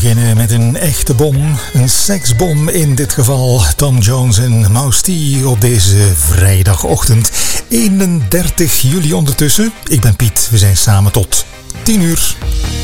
beginnen met een echte bom, een seksbom in dit geval. Tom Jones en Mouse T op deze vrijdagochtend, 31 juli ondertussen. Ik ben Piet, we zijn samen tot 10 uur.